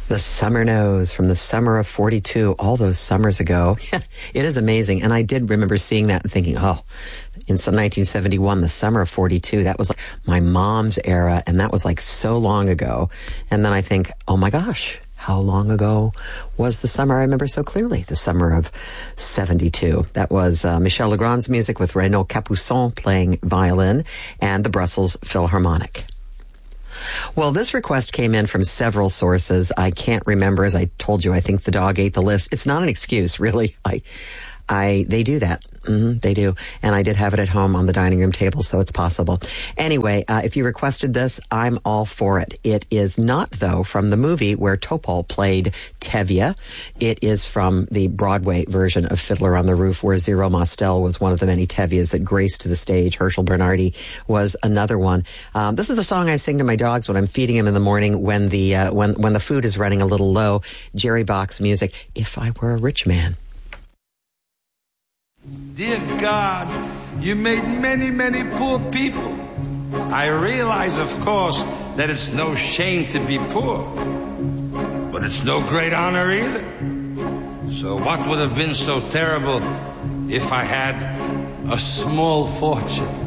The Summer Nose from the summer of 42, all those summers ago. It is amazing. And I did remember seeing that and thinking, oh, in 1971, the summer of 42, that was like my mom's era. And that was like so long ago. And then I think, oh my gosh, how long ago was the summer I remember so clearly? The summer of 72. That was Michel Legrand's music with Renaud Capuçon playing violin and the Brussels Philharmonic. Well, this request came in from several sources. I can't remember. As I told you, I think the dog ate the list. It's not an excuse, really. They do that. They do. And I did have it at home on the dining room table, so it's possible. Anyway, if you requested this, I'm all for it. It is not, though, from the movie where Topol played Tevye. It is from the Broadway version of Fiddler on the Roof, where Zero Mostel was one of the many Tevyes that graced the stage. Herschel Bernardi was another one. This is the song I sing to my dogs when I'm feeding them in the morning when the food is running a little low. Jerry Bock's music, If I Were a Rich Man. Dear God, you made many, many poor people. I realize, of course, that it's no shame to be poor, but it's no great honor either. So what would have been so terrible if I had a small fortune?